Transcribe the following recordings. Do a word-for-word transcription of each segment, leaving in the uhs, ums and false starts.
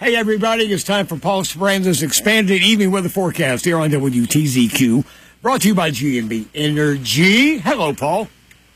Hey, everybody, it's time for Paul Speranza's expanded evening weather forecast here on W T Z Q, brought to you by G and B Energy. Hello, Paul.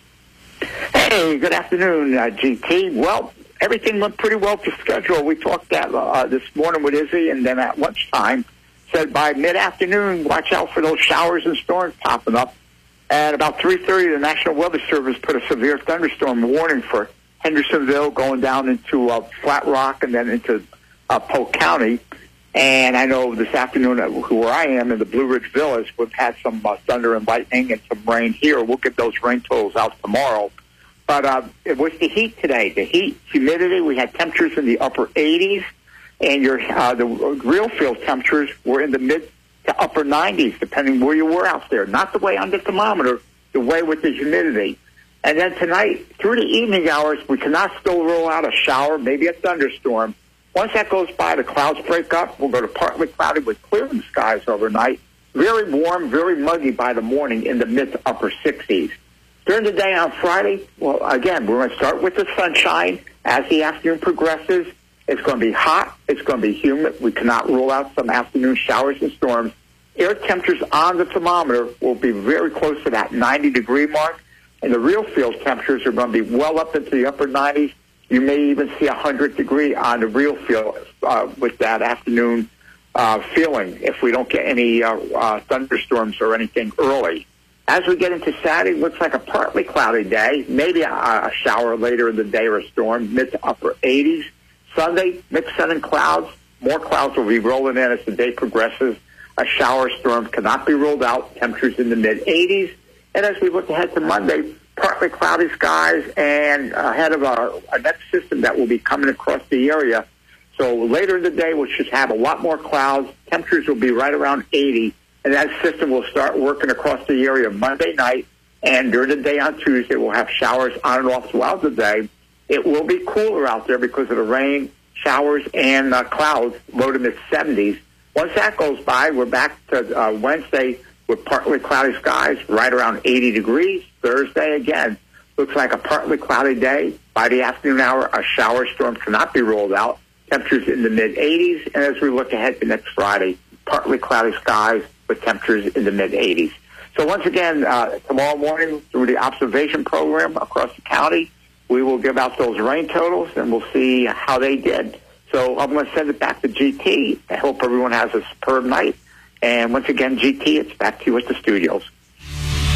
Hey, good afternoon, uh, G T. Well, everything went pretty well to schedule. We talked that uh, this morning with Izzy, and then at lunchtime said by mid-afternoon, watch out for those showers and storms popping up. At about three thirty, the National Weather Service put a severe thunderstorm warning for Hendersonville going down into uh, Flat Rock and then into uh, Polk County. And I know this afternoon uh, where I am in the Blue Ridge Village, we've had some uh, thunder and lightning and some rain here. We'll get those rain totals out tomorrow. But uh, it was the heat today. The heat, humidity, we had temperatures in the upper eighties, and your uh, the real field temperatures were in the mid to upper nineties, depending where you were out there. Not the way on the thermometer, the way with the humidity. And then tonight, through the evening hours, we cannot still roll out a shower, maybe a thunderstorm. Once that goes by, the clouds break up. We'll go to partly cloudy with clearing skies overnight. Very warm, very muggy by the morning in the mid to upper sixties. During the day on Friday, well, again, we're going to start with the sunshine. As the afternoon progresses, it's going to be hot. It's going to be humid. We cannot rule out some afternoon showers and storms. Air temperatures on the thermometer will be very close to that ninety-degree mark. And the real field temperatures are going to be well up into the upper nineties. You may even see one hundred degree on the real field uh, with that afternoon uh, feeling if we don't get any uh, uh, thunderstorms or anything early. As we get into Saturday, it looks like a partly cloudy day, maybe a, a shower later in the day or a storm, mid to upper eighties. Sunday, mixed sun and clouds. More clouds will be rolling in as the day progresses. A shower storm cannot be ruled out. Temperatures in the mid eighties. And as we look ahead to Monday, partly cloudy skies and ahead of our, our next system that will be coming across the area. So later in the day, we should have a lot more clouds. Temperatures will be right around eighty. And that system will start working across the area Monday night. And during the day on Tuesday, we'll have showers on and off throughout the day. It will be cooler out there because of the rain, showers, and uh, clouds, low to mid seventies. Once that goes by, we're back to uh, Wednesday with partly cloudy skies, right around eighty degrees. Thursday, again, looks like a partly cloudy day. By the afternoon hour, a shower storm cannot be ruled out. Temperatures in the mid eighties. And as we look ahead to next Friday, partly cloudy skies with temperatures in the mid eighties. So once again, uh, tomorrow morning, through the observation program across the county, we will give out those rain totals, and we'll see how they did. So I'm going to send it back to G T. I hope everyone has a superb night. And once again, G T, it's back to you at the studios.